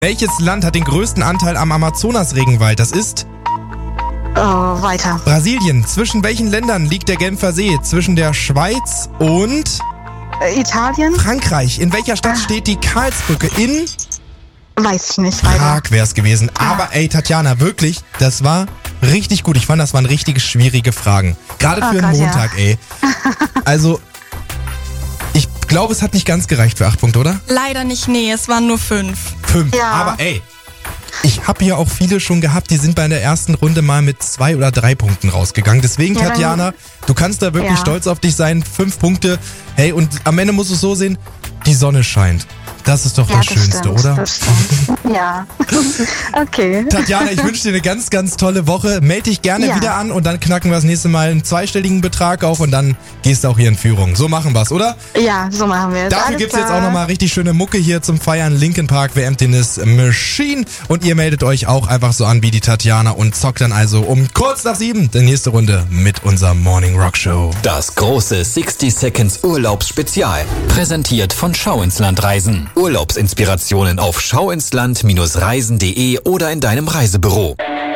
Welches Land hat den größten Anteil am Amazonas-Regenwald? Das ist Weiter. Brasilien. Zwischen welchen Ländern liegt der Genfer See? Zwischen der Schweiz und Italien? Frankreich. In welcher Stadt steht die Karlsbrücke? In Weiß ich nicht. Weiter. Prag wäre es gewesen. Aber ey, Tatjana, wirklich, das war richtig gut. Ich fand, das waren richtig schwierige Fragen. Gerade für einen Montag, ey. Also, ich glaube, es hat nicht ganz gereicht für 8 Punkte, oder? Leider nicht, nee, es waren nur 5. 5. Ja. Aber ey, ich habe hier auch viele schon gehabt, die sind bei der ersten Runde mal mit 2 oder 3 Punkten rausgegangen. Deswegen, Ja, Tatjana, du kannst da wirklich stolz auf dich sein. 5 Punkte. Hey, und am Ende musst du es so sehen, die Sonne scheint. Das ist doch das Schönste, stimmt, oder? Das stimmt. Ja. Okay. Tatjana, ich wünsche dir eine ganz, ganz tolle Woche. Meld dich gerne wieder an und dann knacken wir das nächste Mal einen zweistelligen Betrag auf und dann gehst du auch hier in Führung. So machen wir's, oder? Ja, so machen wir es. Dafür gibt's jetzt auch nochmal richtig schöne Mucke hier zum Feiern. Linkin Park, The Emptiness Machine. Und ihr meldet euch auch einfach so an wie die Tatjana und zockt dann also um kurz nach 7 die nächste Runde mit unserer Morning Rock Show. Das große 60 Seconds Urlaubsspezial. Präsentiert von Schau ins Land Reisen. Urlaubsinspirationen auf schauinsland-reisen.de oder in deinem Reisebüro.